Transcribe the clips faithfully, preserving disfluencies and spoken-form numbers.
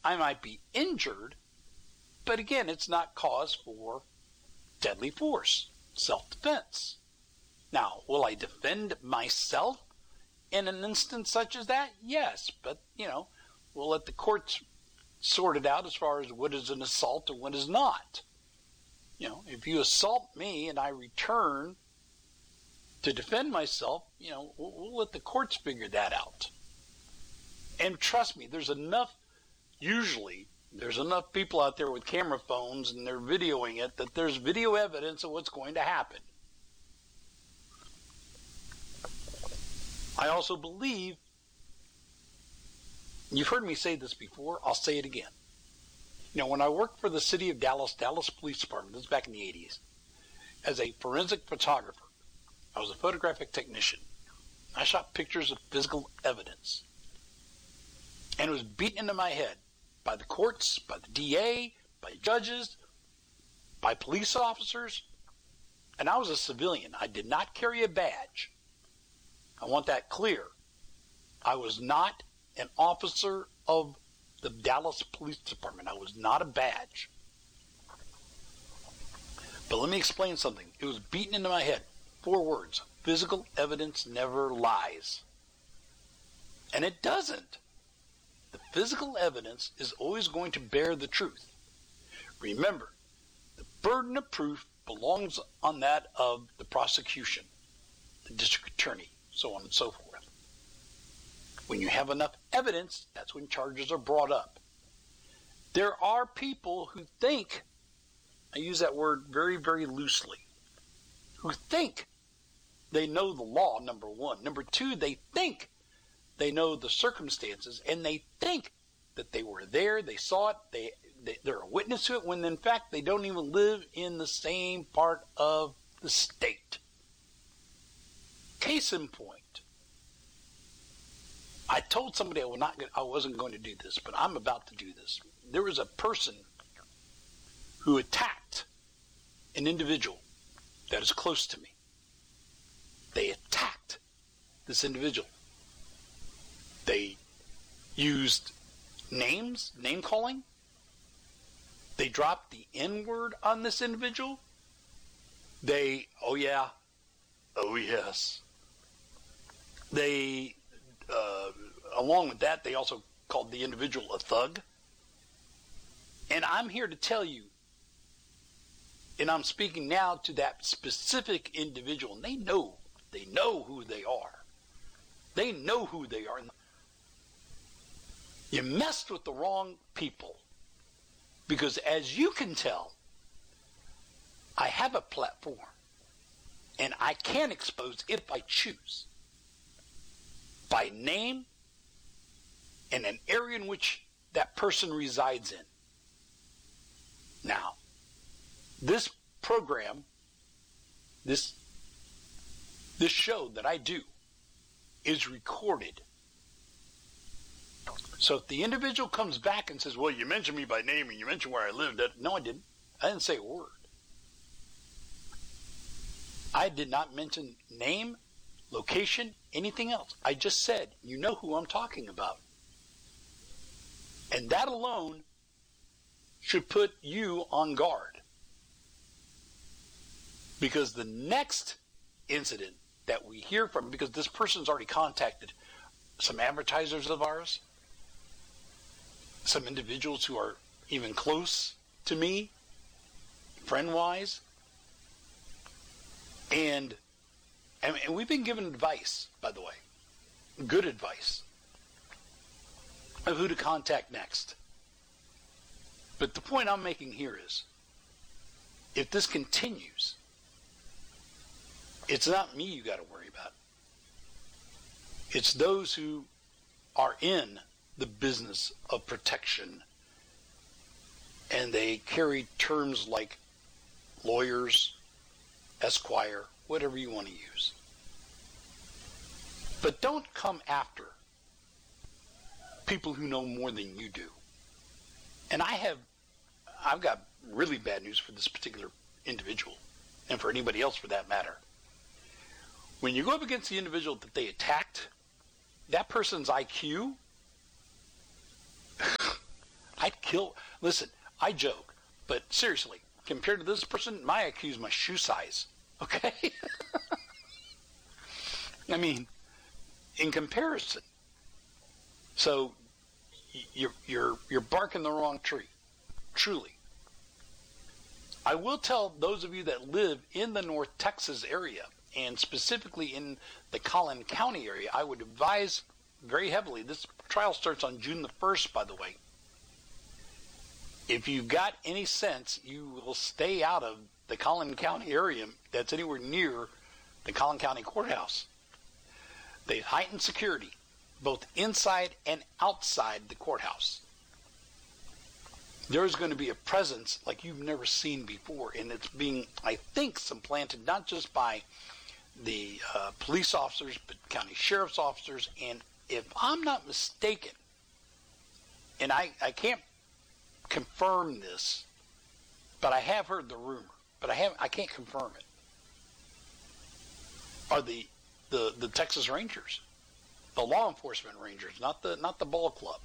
I might be injured, but again, it's not cause for deadly force, self-defense. Now, will I defend myself in an instance such as that? Yes, but, you know, we'll let the courts sort it out as far as what is an assault and what is not. You know, if you assault me and I return to defend myself, you know, we'll, we'll let the courts figure that out. And trust me, there's enough, usually, there's enough people out there with camera phones and they're videoing it that there's video evidence of what's going to happen. I also believe, you've heard me say this before, I'll say it again. You know, when I worked for the city of Dallas, Dallas Police Department, this was back in the eighties, as a forensic photographer, I was a photographic technician. I shot pictures of physical evidence. And it was beaten into my head by the courts, by the D A, by judges, by police officers. And I was a civilian. I did not carry a badge. I want that clear. I was not an officer of the Dallas Police Department. I was not a badge. But let me explain something. It was beaten into my head. Four words. Physical evidence never lies. And it doesn't. The physical evidence is always going to bear the truth. Remember, the burden of proof belongs on that of the prosecution, the district attorney, so on and so forth. When you have enough evidence, that's when charges are brought up. There are people who think, I use that word very, very loosely, who think they know the law, number one. Number two, they think they know the circumstances, and they think that they were there, they saw it, they, they, they're a witness to it, when in fact they don't even live in the same part of the state. Case in point. I told somebody I, was not, I wasn't going to do this, but I'm about to do this. There was a person who attacked an individual that is close to me. They attacked this individual. They used names, name calling. They dropped the N-word on this individual. They, oh yeah, oh yes. They, uh, along with that, they also called the individual a thug. And I'm here to tell you, and I'm speaking now to that specific individual, and they know, they know who they are. They know who they are. You messed with the wrong people. Because as you can tell, I have a platform, and I can expose if I choose, by name and an area in which that person resides in. Now, this program, this, this show that I do, is recorded. So if the individual comes back and says, well, you mentioned me by name and you mentioned where I lived, no, I didn't. I didn't say a word. I did not mention name, location, anything else. I just said, you know who I'm talking about. And that alone should put you on guard. Because the next incident that we hear from, because this person's already contacted some advertisers of ours, some individuals who are even close to me, friend-wise, and, and and we've been given advice, by the way, good advice, of who to contact next. But the point I'm making here is, if this continues, it's not me you got to worry about. It's those who are in the business of protection, and they carry terms like lawyers, esquire, whatever you want to use. But don't come after people who know more than you do. And I have, I've got really bad news for this particular individual, and for anybody else for that matter. When you go up against the individual that they attacked, that person's I Q, I kill. Listen, I joke, but seriously, compared to this person, my I Q is my shoe size. Okay? I mean, in comparison. So you're you're you're barking the wrong tree. Truly. I will tell those of you that live in the North Texas area, and specifically in the Collin County area, I would advise very heavily. This trial starts on June the first, by the way. If you've got any sense, you will stay out of the Collin County area that's anywhere near the Collin County Courthouse. They've heightened security, both inside and outside the courthouse. There's going to be a presence like you've never seen before, and it's being, I think, supplanted not just by the uh, police officers, but county sheriff's officers, and if I'm not mistaken, and I, I can't confirm this, but I have heard the rumor, but I have I can't confirm it, are the, the, the Texas Rangers, the law enforcement Rangers, not the not the ball club.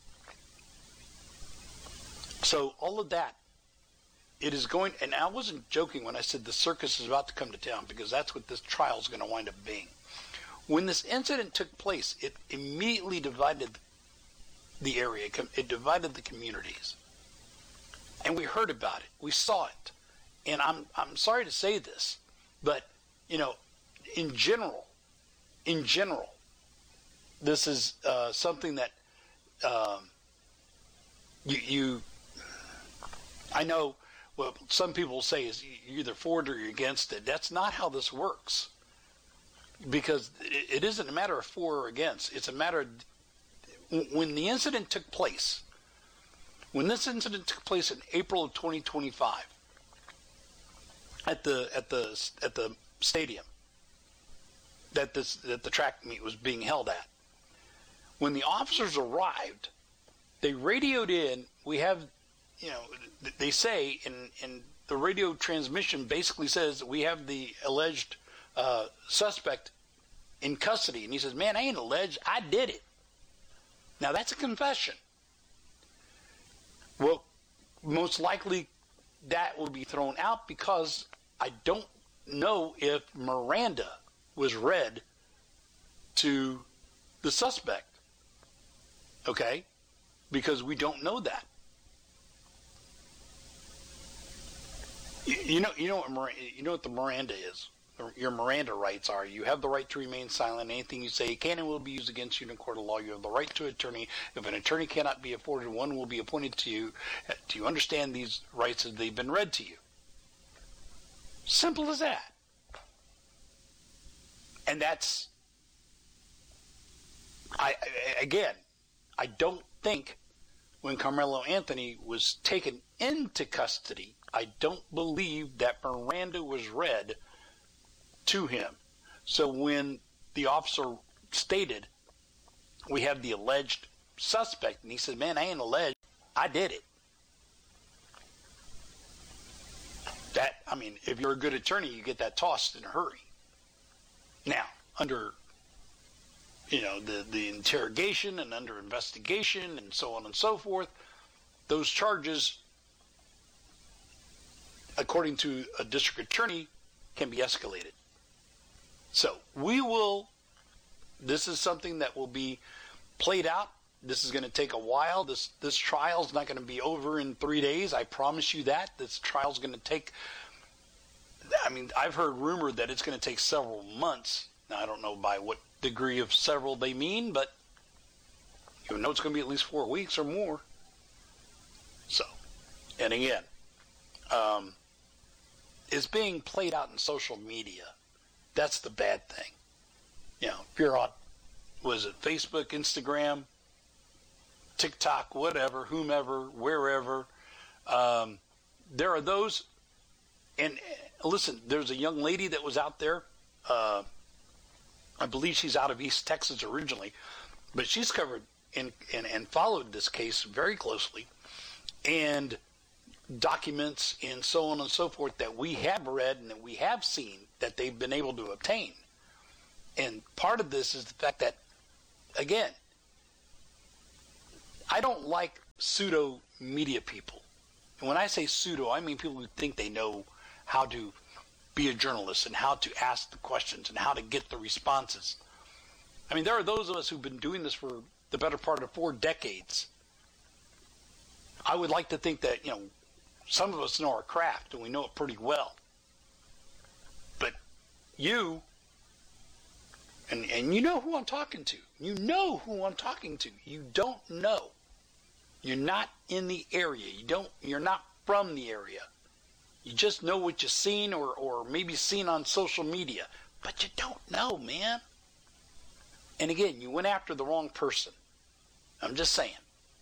So all of that, it is going, and I wasn't joking when I said the circus is about to come to town, because that's what this trial is going to wind up being. When this incident took place, it immediately divided the area. It divided the communities. And we heard about it. We saw it. And I'm I'm sorry to say this, but, you know, in general, in general, this is uh, something that um, you, you, I know, well, some people say is you're either for it or you're against it. That's not how this works. Because it isn't a matter of for or against. It's a matter of, when the incident took place, when this incident took place in April of twenty twenty-five at the at the at the stadium that this that the track meet was being held at, when the officers arrived, they radioed in. We have, you know, they say in in the radio transmission basically says we have the alleged uh, suspect in custody, and he says, "Man, I ain't alleged. I did it." Now that's a confession. Well, most likely that will be thrown out, because I don't know if Miranda was read to the suspect. Okay? Because we don't know that. You, you know, you know what Miranda, you know what the Miranda is. Your Miranda rights are: you have the right to remain silent. Anything you say can and will be used against you in a court of law. You have the right to an attorney. If an attorney cannot be afforded, one will be appointed to you. Do you understand these rights as they've been read to you? Simple as that. And that's, I, I again, I don't think when Carmelo Anthony was taken into custody, I don't believe that Miranda was read to him. So when the officer stated, we have the alleged suspect, and he said, "Man, I ain't alleged. I did it." That, I mean, if you're a good attorney, you get that tossed in a hurry. Now, under, you know, the, the interrogation and under investigation and so on and so forth, those charges, according to a district attorney, can be escalated. So we will, this is something that will be played out. This is going to take a while. This this trial is not going to be over in three days. I promise you that. This trial is going to take, I mean, I've heard rumor that it's going to take several months. Now, I don't know by what degree of several they mean, but you know it's going to be at least four weeks or more. So, and again, um, it's being played out in social media. That's the bad thing. You know, if you're on, was it Facebook, Instagram, TikTok, whatever, whomever, wherever, um, there are those, and listen, there's a young lady that was out there, uh, I believe she's out of East Texas originally, but she's covered and, and, and followed this case very closely, and documents and so on and so forth that we have read and that we have seen that they've been able to obtain. And part of this is the fact that, again, I don't like pseudo media people. And when I say pseudo, I mean people who think they know how to be a journalist and how to ask the questions and how to get the responses. I mean, there are those of us who've been doing this for the better part of four decades. I would like to think that, you know, some of us know our craft and we know it pretty well. But you, and, and you know who I'm talking to. You know who I'm talking to. You don't know. You're not in the area. You don't, you're not from the area. You just know what you've seen or, or maybe seen on social media. But you don't know, man. And again, you went after the wrong person. I'm just saying.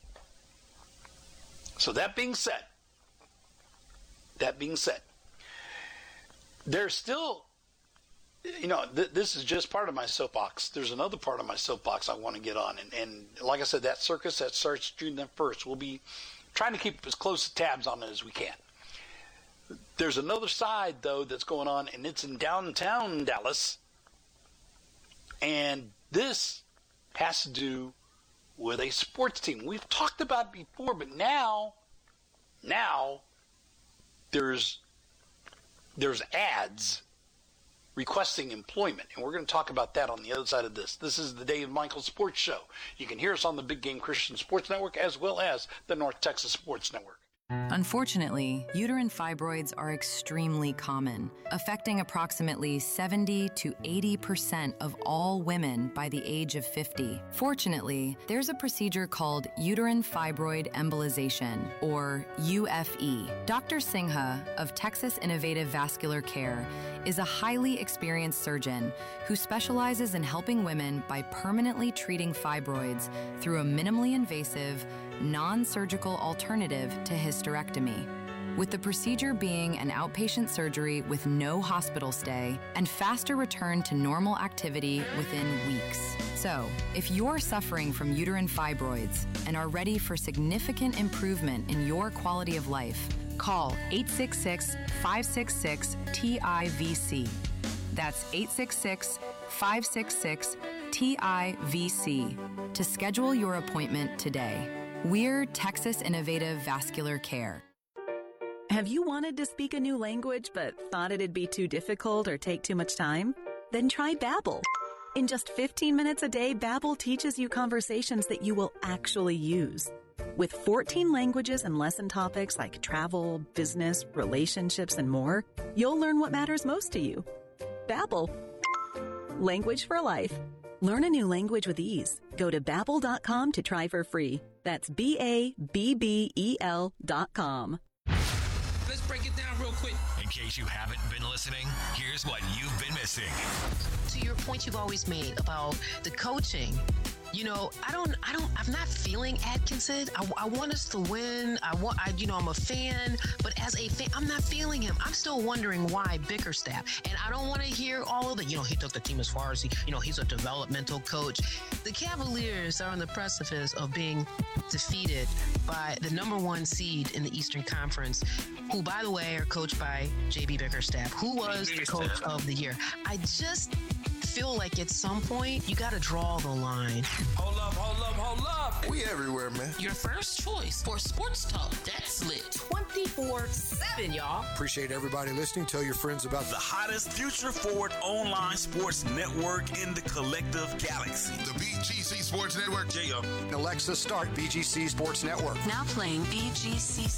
So that being said, that being said, there's still, you know, th- this is just part of my soapbox. There's another part of my soapbox I want to get on. And, and like I said, that circus that starts June the first, we'll be trying to keep as close tabs on it as we can. There's another side, though, that's going on, and it's in downtown Dallas. And this has to do with a sports team. We've talked about it before, but now, now there's there's ads requesting employment, and we're going to talk about that on the other side of this. This is the Dave Michael Sports Show. You can hear us on the Big Game Christian Sports Network as well as the North Texas Sports Network. Unfortunately, uterine fibroids are extremely common, affecting approximately seventy to eighty percent of all women by the age of fifty. Fortunately, there's a procedure called uterine fibroid embolization, or U F E. Doctor Singha of Texas Innovative Vascular Care is a highly experienced surgeon who specializes in helping women by permanently treating fibroids through a minimally invasive, non-surgical alternative to hysterectomy, with the procedure being an outpatient surgery with no hospital stay and faster return to normal activity within weeks. So, if you're suffering from uterine fibroids and are ready for significant improvement in your quality of life, call eight six six, five six six, T I V C. That's eight six six, five six six, T I V C to schedule your appointment today. We're Texas Innovative Vascular Care. Have you wanted to speak a new language but thought it'd be too difficult or take too much time? Then try Babbel. In just fifteen minutes a day, Babbel teaches you conversations that you will actually use. With fourteen languages and lesson topics like travel, business, relationships, and more, you'll learn what matters most to you. Babbel. Language for life. Learn a new language with ease. Go to babbel dot com to try for free. That's B A B B E L dot com. Let's break it down real quick. In case you haven't been listening, here's what you've been missing. To your point you've always made about the coaching, you know, I don't, I don't, I'm not feeling Atkinson. I, I want us to win. I want, I, you know, I'm a fan, but as a fan, I'm not feeling him. I'm still wondering why Bickerstaff. And I don't want to hear all of the, you know, he took the team as far as he, you know, he's a developmental coach. The Cavaliers are on the precipice of being defeated by the number one seed in the Eastern Conference, who, by the way, are coached by J B Bickerstaff, who was the coach of the year. I just feel like at some point you got to draw the line. Hold up, hold up, hold up. We everywhere, man. Your first choice for sports talk that's lit twenty-four seven, y'all. Appreciate everybody listening. Tell your friends about the hottest future forward online sports network in the collective galaxy. The B G C Sports Network. J O. Alexa, start B G C Sports Network. Now playing B G C